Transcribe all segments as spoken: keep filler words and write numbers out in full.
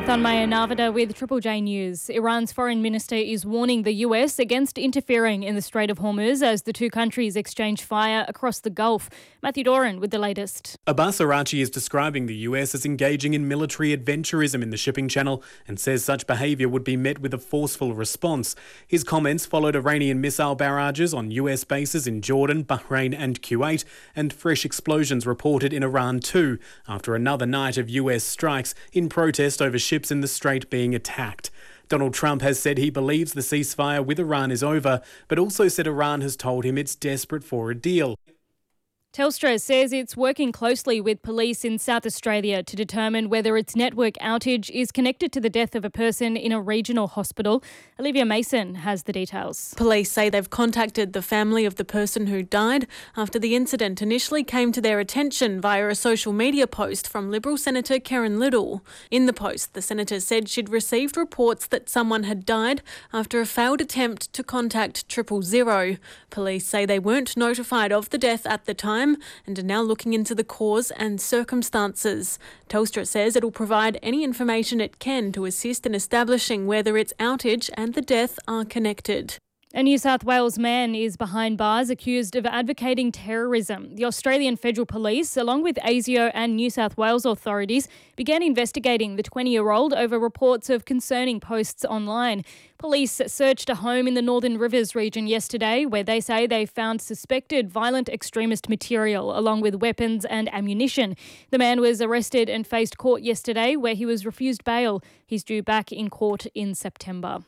I'm Thanmaya Narvada with Triple J News. Iran's foreign minister is warning the U S against interfering in the Strait of Hormuz as the two countries exchange fire across the Gulf. Matthew Doran with the latest. Abbas Araghchi is describing the U S as engaging in military adventurism in the shipping channel and says such behaviour would be met with a forceful response. His comments followed Iranian missile barrages on U S bases in Jordan, Bahrain and Kuwait, and fresh explosions reported in Iran too, after another night of U S strikes in protest over ships in the strait being attacked. Donald Trump has said he believes the ceasefire with Iran is over, but also said Iran has told him it's desperate for a deal. Telstra says it's working closely with police in South Australia to determine whether its network outage is connected to the death of a person in a regional hospital. Olivia Mason has the details. Police say they've contacted the family of the person who died after the incident initially came to their attention via a social media post from Liberal Senator Karen Little. In the post, the senator said she'd received reports that someone had died after a failed attempt to contact triple zero. Police say they weren't notified of the death at the time and are now looking into the cause and circumstances. Telstra says it'll provide any information it can to assist in establishing whether its outage and the death are connected. A New South Wales man is behind bars accused of advocating terrorism. The Australian Federal Police, along with ASIO and New South Wales authorities, began investigating the twenty-year-old over reports of concerning posts online. Police searched a home in the Northern Rivers region yesterday where they say they found suspected violent extremist material along with weapons and ammunition. The man was arrested and faced court yesterday where he was refused bail. He's due back in court in September.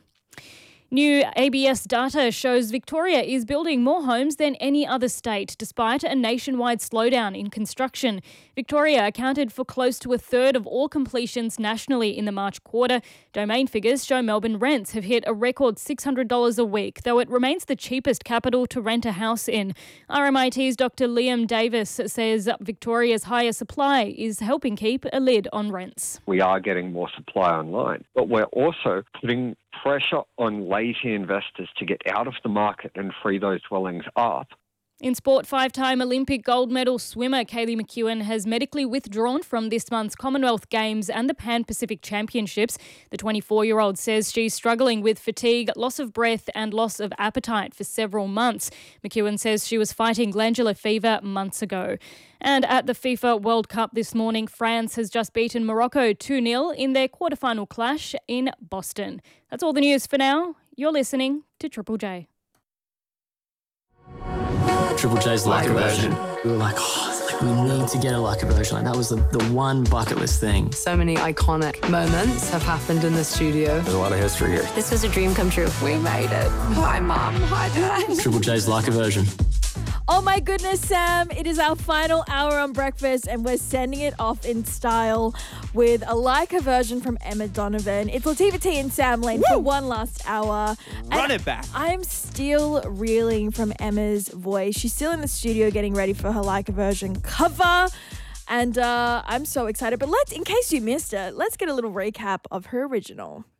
New A B S data shows Victoria is building more homes than any other state, despite a nationwide slowdown in construction. Victoria accounted for close to a third of all completions nationally in the March quarter. Domain figures show Melbourne rents have hit a record six hundred dollars a week, though it remains the cheapest capital to rent a house in. R M I T's Doctor Liam Davis says Victoria's higher supply is helping keep a lid on rents. We are getting more supply online, but we're also putting pressure on lazy investors to get out of the market and free those dwellings up. In sport, five-time Olympic gold medal swimmer Kaylee McEwen has medically withdrawn from this month's Commonwealth Games and the Pan-Pacific Championships. The twenty-four-year-old says she's struggling with fatigue, loss of breath and loss of appetite for several months. McEwen says she was fighting glandular fever months ago. And at the FIFA World Cup this morning, France has just beaten Morocco two nil in their quarterfinal clash in Boston. That's all the news for now. You're listening to Triple J. Triple J's Leica version. We were like, oh, like we need to get a Leica version. Like that was the, the one bucket list thing. So many iconic moments have happened in the studio. There's a lot of history here. This was a dream come true. We made it. Hi, Mum. Hi, Dad. Triple J's Leica version. Oh my goodness, Sam. It is our final hour on breakfast and we're sending it off in style with a Leica version from Emma Donovan. It's Latifah T and Sam Lane Woo! For one last hour. Run and it back. I'm still reeling from Emma's voice. She's still in the studio getting ready for her Leica version cover. And uh, I'm so excited. But let's, in case you missed it, let's get a little recap of her original.